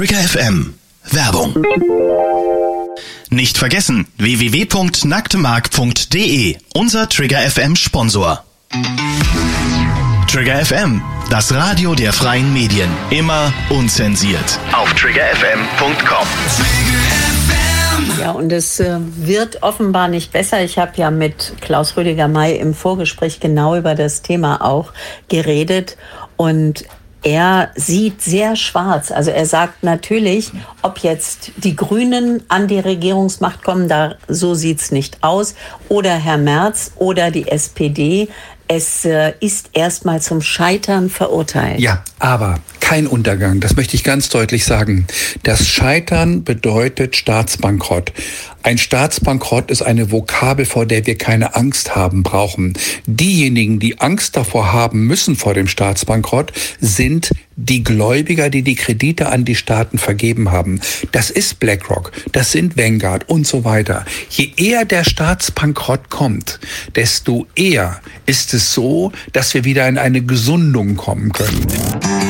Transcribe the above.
Trigger FM. Werbung. Nicht vergessen, www.nacktemark.de, unser Trigger FM Sponsor. Trigger FM, das Radio der freien Medien. Immer unzensiert. Auf triggerfm.com. Ja, und es wird offenbar nicht besser. Ich habe ja mit Klaus Rüdiger May im Vorgespräch genau über das Thema auch geredet. Und er sieht sehr schwarz. Also er sagt natürlich, ob jetzt die Grünen an die Regierungsmacht kommen, so sieht's nicht aus, oder Herr Merz oder die SPD. Es ist erstmal zum Scheitern verurteilt. Ja, aber kein Untergang. Das möchte ich ganz deutlich sagen. Das Scheitern bedeutet Staatsbankrott. Ein Staatsbankrott ist eine Vokabel, vor der wir keine Angst haben brauchen. Diejenigen, die Angst davor haben müssen vor dem Staatsbankrott, sind die Gläubiger, die die Kredite an die Staaten vergeben haben. Das ist BlackRock, das sind Vanguard und so weiter. Je eher der Staatsbankrott kommt, desto eher ist es so, dass wir wieder in eine Gesundung kommen können.